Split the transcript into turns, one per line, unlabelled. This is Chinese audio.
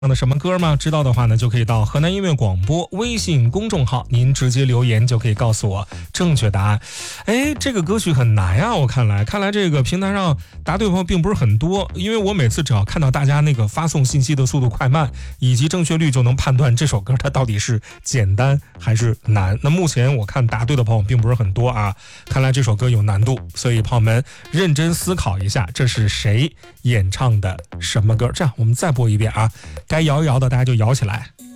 的什么歌吗？知道的话呢，就可以到河南音乐广播微信公众号，您直接留言就可以告诉我正确答案。这个歌曲很难啊，我看来这个平台上答对朋友并不是很多，因为我每次只要看到大家那个发送信息的速度快慢以及正确率，就能判断这首歌它到底是简单还是难。那目前我看答对的朋友并不是很多啊，看来这首歌有难度，所以朋友们认真思考一下，这是谁演唱的什么歌？这样我们再播一遍啊，该摇一摇的大家就摇起来。